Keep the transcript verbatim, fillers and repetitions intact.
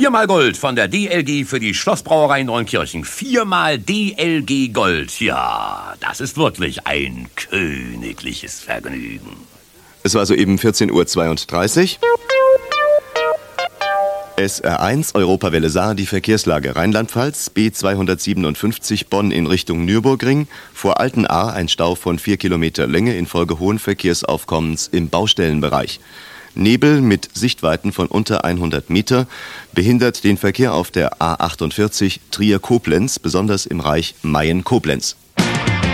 Viermal Gold von der D L G für die Schlossbrauerei Neunkirchen. Viermal D L G Gold. Ja, das ist wirklich ein königliches Vergnügen. Es war soeben vierzehn Uhr zweiunddreißig. S R eins, Europawelle Saar, die Verkehrslage Rheinland-Pfalz, B zweihundertsiebenundfünfzig Bonn in Richtung Nürburgring, vor Altenahr ein Stau von vier Kilometer Länge infolge hohen Verkehrsaufkommens im Baustellenbereich. Nebel mit Sichtweiten von unter hundert Meter behindert den Verkehr auf der A achtundvierzig Trier-Koblenz, besonders im Bereich Mayen-Koblenz.